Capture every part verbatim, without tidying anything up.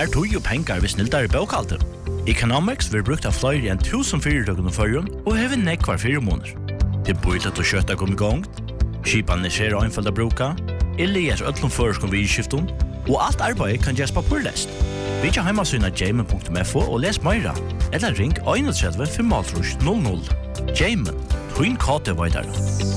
Her tog jo penger vi sniltar i bøkalte. Economics vil brukt av flere enn tusen fyrirtøkken og førjen, og hever nekk hver fire måneder. Det bor til å kjøtta kom i gang, skipan er skjer og innfølt av bruka, eller gjør øtlom føreskom vi i skiften, og alt arbeid kan gjøres papurlest. Vi kan heimasyna jamen punktum f o og les meira, eller ring trettien fem null null. Jamen, hun kate videre.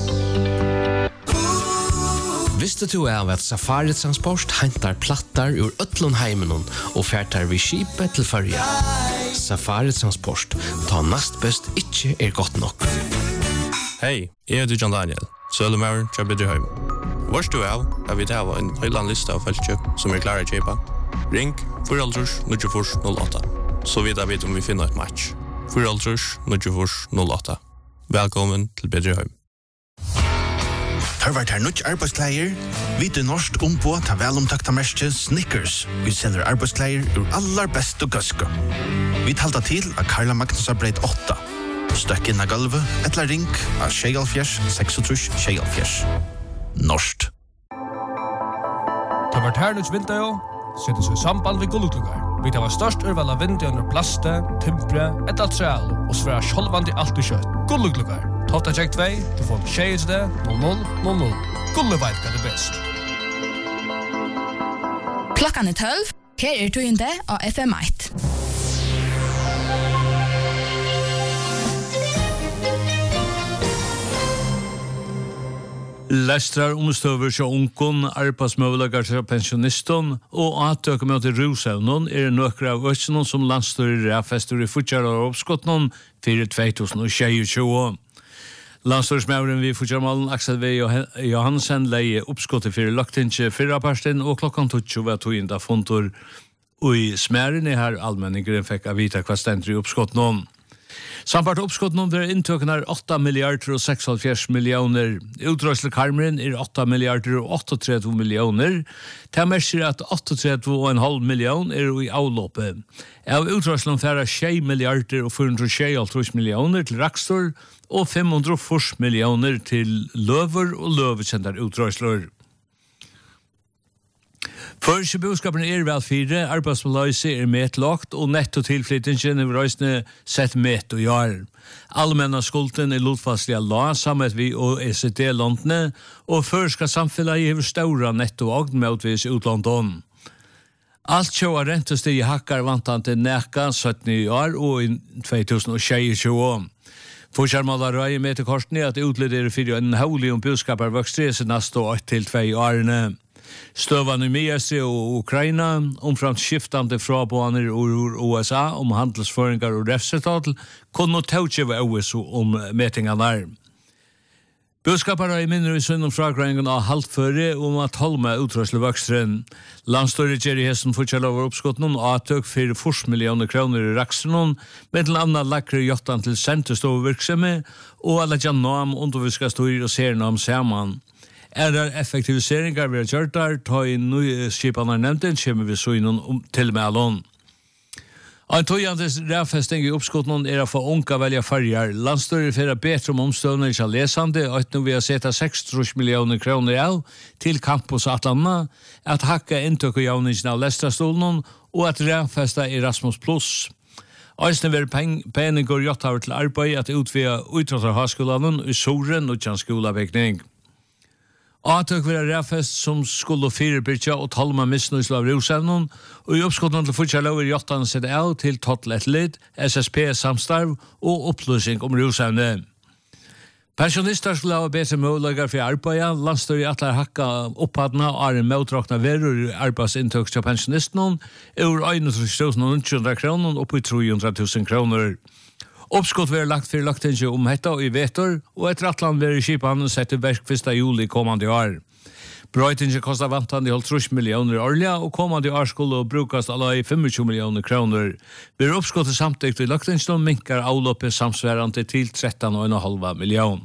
Visste du av at Safari Transport hentar plattar ur Ötlundheimen og färtar vid skipet til Førja? Safari Transport, ta nast best ikkje er godt nok. Hei, jeg heter John Daniel, Sølumauer, Tjabidrihøym. Vars du av, har vi tava en høyland lista av feltkjøp som er klare kjøpa. Ring fire null fire null åtta, så vidt jeg vet om vi finner et match. fire null fire null åtta. Velkommen til Bedrihøym. Har vært her nødt arbeidskleier? Vi er norsk om på ta velomtakta merke Snickers. Vi selger arbeidskleier ur allar best og gøske. Vi talta til av Karla Magnus Breit åtta. Støkk inn av gulvet, etla ring av Sjegalfjers, seksogtrus Sjegalfjers. Norskt. Det har vært her nødt vinter jo, setter seg samband ved gulluklugar. Vi tar størst urval av vinter under plaste, timpre, etla treal og sværa sjolvandi alt og kjøtt. Gulluklugar. Totta check två, du får tjejs det, noll noll noll noll. Gulleveit kan det bäst. Klockan är tolv, här är tøyende av F M ett. Lestrar omstøver til unkon, arbeidsmøvelager til pensjonisten og atøk med til rusevnen er nøkere av økene som landstyrer er fester i futjar og oppskottene for to tusen tjueto. Landstyrsmøveren vi futjarmalen Aksel V. Johansen leie oppskottet for Løgtinge fyrraparsten og klokken tjueto var tøyende funter og i smæren er her allmenningeren fikk av vita hva stender i oppskottene. Sampart oppskottene er inntøkene er åtta milliarder og seksoghalvfjerds millioner. Utrøslekarmeren er åtta milliarder og trettioåtta millioner. Det merker at trettioåtta komma fem million er i avloppet. Av utrøslen færre sju milliarder og fire hundre tjueåtta millioner til rakstor og fem hundre fyrre millioner til løver og løvekjenter utrøsler. Første budskapen er vel fire, arbeidsmiljøse er metlagt, og netto tilflyttingen er røysene sett met og jar. Allmänna skulden er lutfastlige la, sammen vi og E C D-landene, og førska samfunnet er stora netto og motvis utlånden. Alt sjåa rentestig hakkar vantante neka sytten år og i to tusen tjueto. Forskermålet røy med til korsen er at utlider fyrir en haulig om budskapar vokstreser neste år til två årene. Støvan i Miastri og Ukraina, omframt skiftande frabåner ur U S A om handelsføringar og refsetal, kunne tautkjeva O S O om metingarna. Budskapar er mindre i sunn om fragreingen av halvføre om at holme utrøslevøkstren. Landstøyre Jerry Hessen fortsatt over oppskotten og atøk for fyrre millioner kroner i rakstrenon, med til anna lakre jottan til sentestovervirksomhet og alle gjennom underviskastøyre og serienam saman. Er det effektiviseringar vi har gjort der, ta i nye skipene nevnten, kommer vi så innom um, til med allon. En tøyandes rævfesting i oppskotten er å få unga velja farger. Landstøyre fyrir betre om omstøvner til lesande, og at nå vi har sett seksogtrus millioner kroner av til Campus Atlanta, at hakka inntøk og javningen av Lestrastolen, og at rævfesta Erasmus Plus. Øysene vil peninger gjort til arbeid at utvida utrattarhaskolen i Soren og Tjanskolavekning. Atøk vil være rævfest som skulle firebyrja og talma misnøysel av rusevnen, og i oppskotten til fortsatt lover Jottan sett av til Total Etlit, S S P-samstarv og oppløsning om rusevne. Pensjonister skulle ha bedre muligheter for arbeid, landstøy atler hakka opphattene og er en møtrakna verur i arbeidsinntøks til pensjonistene, ur einogtretivu tusen ni hundre kroner opp i tre hundre tusen kroner. Oppskott vil lagt for Løgtinge om hetta og i vetor, og etter at land vil skipanen sett i verk første juli kommande år. Brøytinge kostar vantande halvtrus millioner årliga, og kommande år skulle brukast alla i tjuefem millioner kroner. Vil oppskottet samtidig i Løgtinge minkar avloppet samsværande til tretton komma fem million.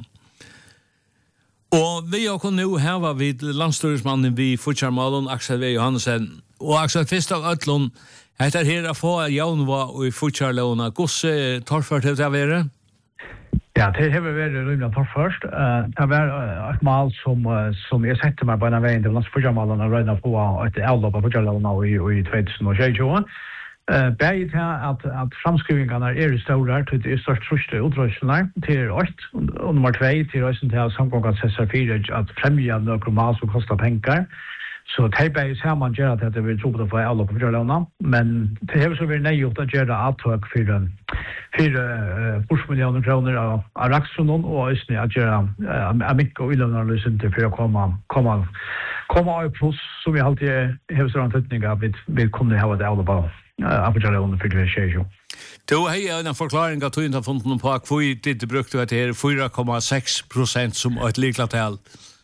Og vi har kunnet nå heva vid landstyresmannen vi fortjarmalen Aksel V. Johansen. Og Aksel, først av Øtlund, heter her å få jaunva og i fortjarlåna. Gosse torfart til det være? Ja, det har vært rymlig for først. Uh, det var uh, et mal som, uh, som jeg sette meg på en veien til landsforsamalen og røyne på et avløp av forsamalen i, i tjugo tjue. Uh, Begge til at, at framskrivingene er større til de største trusste utrustene til åtte, og nummer två til røysen til at samgången C S R fire at fremge noen mal som koster penger. Så det er bare ser man gjør at det vil tro på det for alle på forsamlene, men det har så vært nøygjort å gjøre avtøk for fyra uh, miljoner kroner av, av Rakstronen og Østene at gjøre uh, Amik og Ylønnerlysen til for å komme, komme, komme av pluss som vi alltid har større antydning av at vi kunne ha det alle på Apotellonen for det skjer jo. Du har en forklaring at du ikke har funnet noen på hvor det brukte at det er fyra komma sex procent som et liklat tal.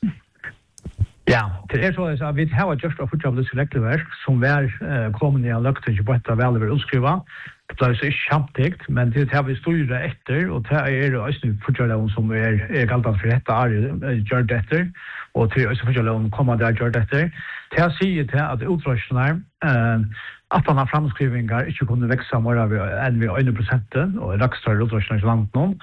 Ja, det er så at vi har just å fortsatt det selektivverk som er uh, kommet i en løkting på etter vel over utskriva. Det er så ikke kjemptigt, men det har vi styrer etter, og det er også fortsatt som er, er galt for dette er gjort etter, og det er også fortsatt kommer det er gjort etter. Det har sier til at utrustene uh, at han har framskrivingar ikke kunne vekse mer enn vi en prosent, og rakstar utrustene i landet nå.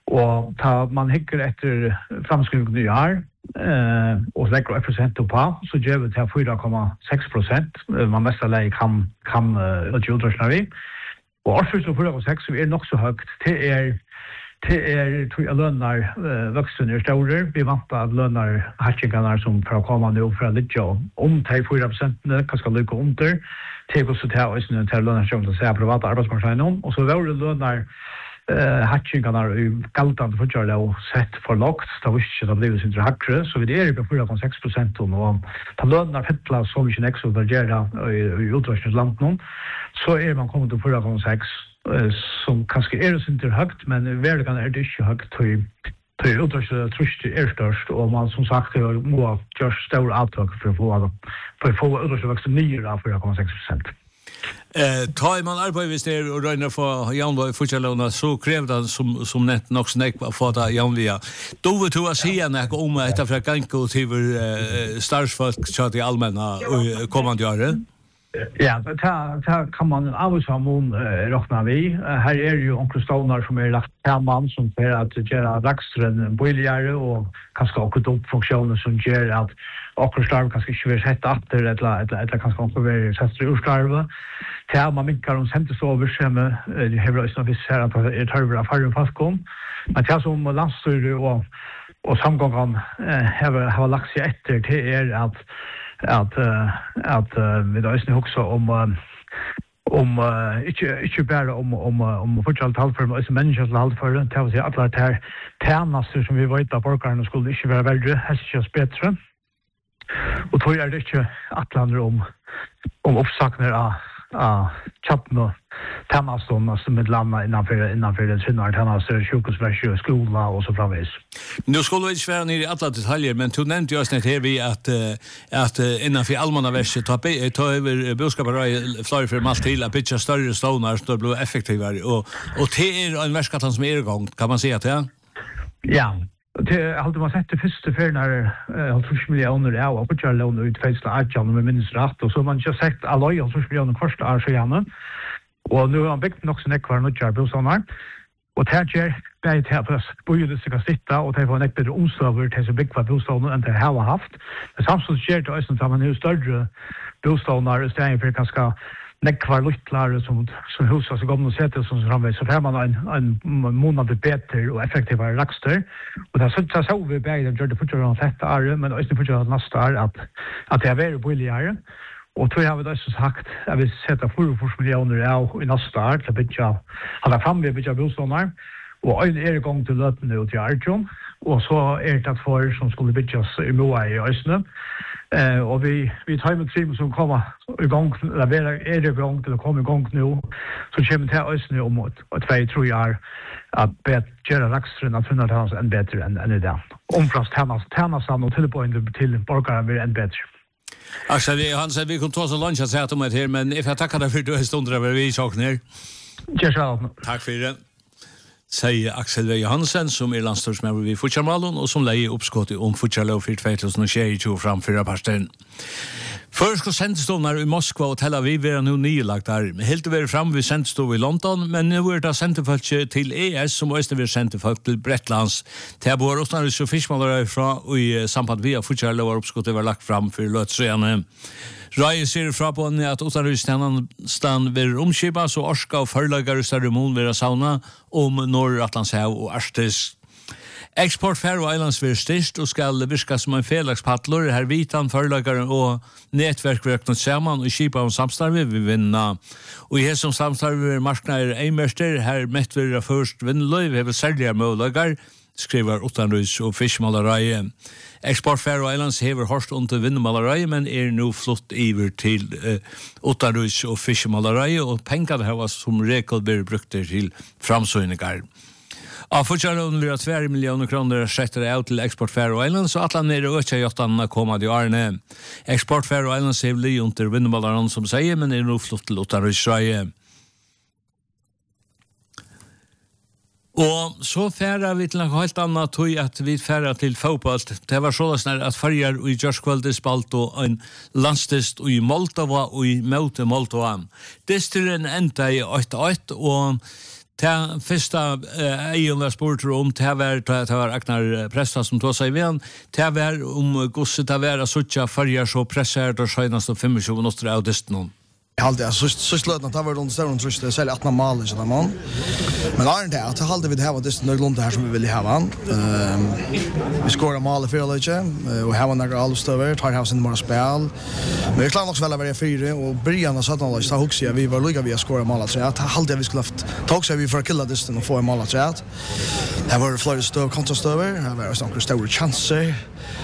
Og ta man hikker etter framskrivingen i år, eh, og legger ett procent på, så gjør vi til fyra komma sex procent. Man mest av kan, kan uh, utrustene vi. Og årsvis og fyra komma sex er nok så høyt. Det er Det er tror jeg lønner uh, voksen er større. Vi vant at lønner hatchingene som for å komme nå fra litt om til fyra prosent, hva skal lykke under. Det er også til å til lønner som til å se private arbeidsmarkedet. Og så var det lønner uh, hatchingene i galtene for å ha sett for lagt. Det var ikke det ble sin hakre, så vi er på fyra komma sex procent. Og ta lønner fettla så mye nekst å gjøre i utvarsningslandet. Så er man kommet til fyra komma sex. Som kanskje er ikke høyt, men verden er det ikke høyt til til utrustet trustig er størst, og man som sagt må gjøre større avtøk for å få, for å få utrustet vokst nye av fyra komma sex procent. Eh, tar man arbeid hvis det er og regner for jævnlig fortsatt, så krever det som, som nett nok snakk å få det jævnlige. Da vil du si noe om etter fra gang og til eh, startsfolk til de allmenne og kommende året? Ja, det kan man av og sammen uh, råkna vi. Uh, her er jo onkel Stånar som er lagt sammen, som for at gjøre rakstren billigere, og kanskje akkurat opp funksjoner som gjør at akkurat starve kanskje ikke vil sette atter, eller, eller, eller kanskje akkurat vil sette i urstarve. Til at man minkar om sentes over, som uh, hever også hvis her at det er tørver av fargen faskom. Men til som landstyret og, og samgången uh, har, har lagt seg etter, det er at at uh, at uh, vi da også også om uh, om uh, ikke ikke bare om om om fortsatt halvfør men også mennesker som halvfør det vil si at det er tjenester som vi vet at borgerne skulle ikke være verre helst ikke bedre og tror jeg det ikke at det handler om om oppsakner av av chatten og tennastånd som med landa innanfor innanfor den sinne tennastånd, sjukehusverkje, skola og så framvis. Nu skulle vi ikke være nere i alle detaljer, men du nevnte jo også nett her vi at, at innanfor allmannaverkje ta, ta over boskapet flere for alt til at bytja større stånar som blir effektivere, og, og det er en verskatan som er i gang, kan man si at det? Ja, det hadde man sett det første før når halvtreds millioner er og bytja lån ut feilsla Adjan med minnes rett, og så har man ikke sett alle halvtreds millioner første år siden. Og nu har han byggt nok sin ekvar nødjar boståndar. Og det gjør bare til at bojene skal sitte, og det får en ekbedre omstøver til som byggt boståndar enn det har haft. Men samtidig gjør det også at man har større boståndar i stedet for kanskje nekvar luttlare som, som huset som gamle seter som framveg, så får man en, en måned bedre og effektivere rakster. Og det er så vi begge den gjør det fortsatt om dette året, men også fortsatt neste år at, at det er veldig billigere. Og tror jeg vi også sagt at vi setter fyrre millioner av i neste år til å bytja, han er fremme ved bytja boståndar, og øyne er i gang til løpende ut i Arjun, og så er det for som skulle bytjas i Moa i Øysene. Eh, og vi, vi tar med trim som kommer i gang, eller er i gang til å komme i gang nå, så kommer til Øysene om et vei, tror jeg, at bet, gjøre rakstren at funnet hans enn bedre enn, enn i det. Omfrast tjenestene og tilbøyende til borgere blir enn bedre. Axel Johansen, vi kunne ta så lunch at om det her, men jeg får takke deg for du er stund over vi saken her. Takk for det. Sier Axel Johansen, som er landstorsmedlem i Futsalmalen, og som leier oppskottet om Futsalov for tjugo tjue framfor rapporten. Først skal sendestående i Moskva og Tel Aviv være nå nylagt der. Helt å være frem ved sendestående i London, men nå er det sendefolk til E S, som også vil sendefolk til Bretlands. Det er både Otnarus og Fischmaler fra, og i samband via fortsatt var oppskottet var lagt frem for løtsrene. Rai ser fra på at Otnarus stand vil omskipa, så orska og førlager i større mål vil sauna om Nord-Atlantshav og Arktis. Export Faroe Islands vil styrst og skal virka som en felagspaddler. Her vitan, førlagaren og nettverk vil knut saman og kipa om samstarve vil vinna. Og i hessom samstarve vil marknader einmester. Her mett vil først vinnløyv hever særlige målagar, skriver Otnarus og Fischmalareie. Export Faroe Islands hever hårst under vinnmalareie, men er nå flott iver til uh, Otnarus og Fischmalareie, og pengar her var som rekord blir brukt til framsøyningar. Av fortsatt vil ha två miljoner kroner setter av til Export Faroe Islands, og alle nere økja jottanene kommer til Arne. Export Faroe Islands er li under vinnballaren som sier, men er nå flott til Otnarusreie. Og så færer vi til noe helt annet tog at vi færer til fotball. Det var sånn at farger i Gjørskvelde spalt og en landstist i Moldova og i Møte Moldova. Distyren enda i åtte åtte, og det første egen var spurt om det var, det var Agnar Presta som tog seg ved han, det var om gosset det var at suttja farger så presser det senast og tjue-fem minutter av dysten. Jag hade så så slöt att det var de större tror jag sälja åtta mål så där man. Men är det att hade vi det här var det Nordland här som vi vill ha han. Ehm vi skorar mål för Lodge och har några allst över tar house in more spel. Men det klarar också väl att vara fyra och Brian och sådana så också vi var lugga vi skorar mål så att hade vi skulle haft tog så vi för att killa dysten och få en mål så att det var flera stöv kontrast över. Det var så stora chanser.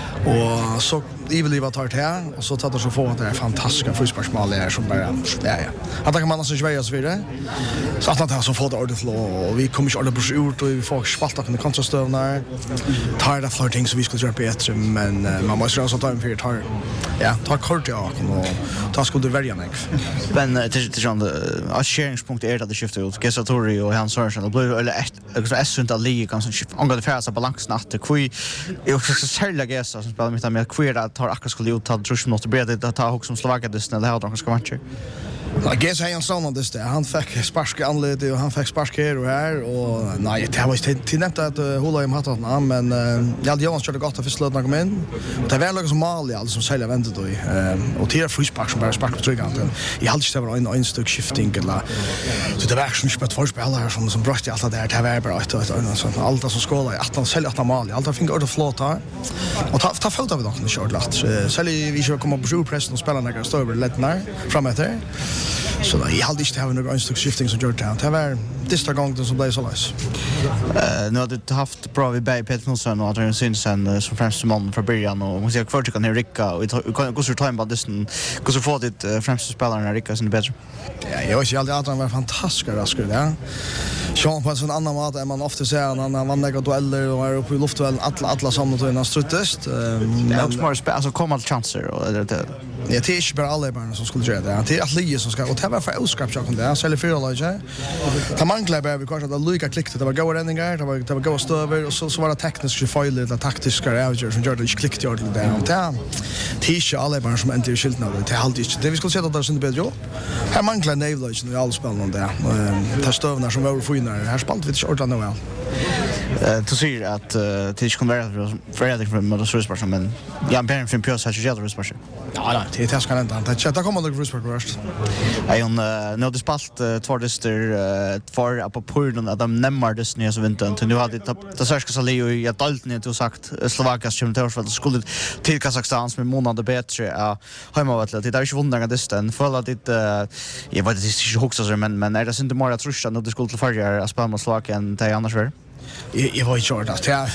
Och så Iveli var tagit här och så tar det så få att det är fantastiska frisparksmål är som bara ja ja. Att det kan man alltså Sverige så vidare. Så att han så får det ordentligt och vi kommer inte ordentligt på ut och vi får spalta kan kontrastövnar. Tar det för ting så vi ska göra bättre men man måste också ta en för tar ja, ta kort ja och ta skulle det välja mig. Men det är ju att sharingspunkt är att det skiftar ut Gesatori och Hans Sörensen och blir eller ett S sunt att ligga ganska skift. Om det färsa balansen att det kui är också så sälja Gesa som spelar mitt med queer tar akkurat skulle ut ta trus mot det att ta också som Slovakien eller har de ska matcher. Ja, Gesa är en sån det där. Han fick spark i anledet och han fick spark här och här och nej, det var inte till nämnt att hålla i mattan men jag hade Jonas körde gott att förslöta kom in. Det var väl som Mali alltså som sälja väntet då och till frispark som bara spark på tryggan. Jag hade inte var en en styck skifting eller så det var som spett förspelare som som bröt allt där det var bra att sånt allt som skålar att han säljer att Mali allt fick ordet flåta och ta ta foto av det också kört lätt. Säljer vi ska komma på showpressen och spela några stöver lättnar framåt. Så jag hade inte haft några styck skifting som gjort det. Det var dista gången som blev så läs. Eh nu har du haft bra vid Bay Peterson och Adrian Sinsen som främst man från början och måste jag kvar kan Ricka och gå så time på disten. Gå så få ditt främst spelaren när Ricka sin bättre. Ja, jag vet ju aldrig att han var fantastisk raskare, ja. Sean på en sån annan mat än man ofta ser när han vann några dueller och är uppe i luftduellen alla alla samlat och innan struttest. Men också mer spel alltså kommer chanser och det det. Ja, det är inte bara alla barn som skulle göra det. Det är att Lie som ska och det var för oskap jag kunde. Så eller fyra lag. Ta manglar bara vi kanske att Luca klickade det var goda räddningar, det var det var goda stöver och så så var det tekniska fel eller taktiska avgörelser som gjorde det inte klickade ordentligt där. Och det det är inte alla barn som inte är skyltna det är alltid inte. Det vi skulle se att det är inte bättre. Här manglar Nevlage i all spelen där. Ta stövnar som var finare. Här spalt vi inte ordentligt väl. Eh du ser att det inte kommer vara Fredrik från Motorsport men Jan Perrin från Pjörs har ju jävla respons. Ja, nej, det är ska inte inte. Det kommer nog respons först. Jag hon nu det spalt två dyster två på pullen att de nämmer det snö så vintern till nu hade det särska så Leo i Dalton du sagt Slovakias championsfall skulle till Kazakstan med månader bättre ja hemma vart det är ju vundar att det för att det jag vet det är ju också men men är det inte mer att trusta när det skulle till förra att spela mot Slovakien till annars väl. Jag jag var ju kört att jag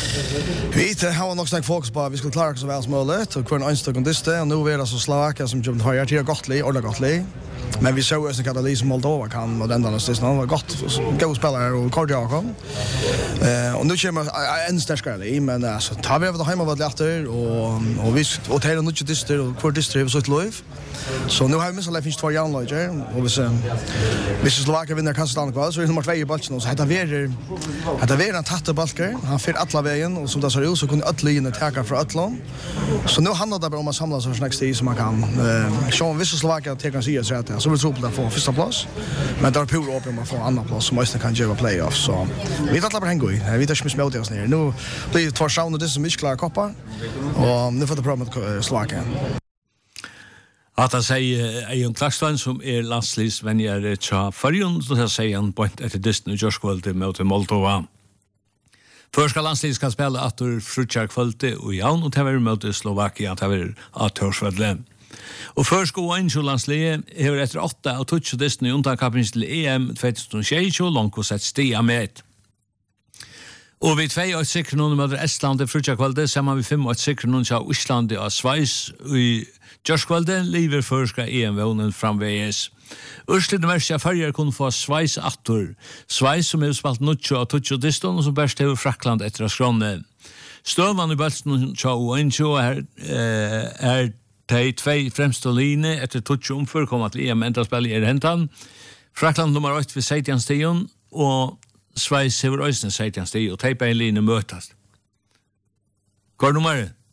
vet det har nog snack fokus på vi skulle klara oss så väl som möjligt och kvar en enstak om det och nu är det så Slovakien som har gjort det gottligt och det gottligt Men vi såg oss en katalys som Moldova kan och den där sist han var gott god spelare och Kordiakon. Eh och nu kommer en starkare men alltså tar vi över det hemma vad lätter och och vi och tar nog inte dyster och kvar dyster så ett live. Så nu har vi missat finns två Jan Lloyd och vi sen vi ska Slovakia vinner kastan kvar så är nummer två i bollen så heter vi heter vi en tatte balker han för alla vägen och som det ser ut så kunde alla in och ta från Atlant. Så nu handlar det bara om att samla så snägt tid som man kan. Eh så om vi ska Slovakia ta kan se så att så vill tro på att få första plats. Men där pur upp om att få andra plats som måste kan göra playoff så vi tar bara hänga i. Vi tar smiss med oss ner. Nu blir det två sound det som mycket klara koppar och nu får det problem med Slovakia. Att han säger Ejon Klaxton som är landslisvänjare tja förrjun så säger han på ett efter dysten i Jörskvölde mot Moldova. Förska landslaget ska spela att ur frutjarkvölde och jaun och tävlar mot Slovakia att tävlar att Torsvödle. Och förska och en landslaget har efter åtta och touch dysten i undankappning till E M tjugohundratjugosex och långt och sett stia med. Och vi två och säkert någon med Estland i frutjarkvölde samman vi fem och säkert någon av Island och Schweiz i Jörskvölde lever förska E M-vånen framväges. Urslit märkja färger kunde få Schweiz attor. Schweiz som är spalt nutcho och touch diston och som bärst över Frackland efter att skrånne. Stövman i bälten tja och en tjo är, är de två främsta linje efter touch omför komma till E M ända spel i hentan. Frackland nummer åtta vid Seitian stion och Schweiz över Östen Seitian stion och tejpa en linje mötast. Kvar nummer